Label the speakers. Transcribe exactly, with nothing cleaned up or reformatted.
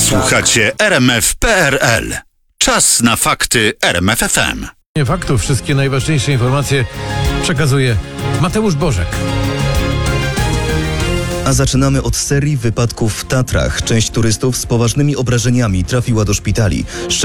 Speaker 1: Słuchacie R M F kropka P R L. Czas na fakty R M F F M.
Speaker 2: Nie faktów, wszystkie najważniejsze informacje przekazuje Mateusz Bożek.
Speaker 3: A zaczynamy od serii wypadków w Tatrach. Część turystów z poważnymi obrażeniami trafiła do szpitali.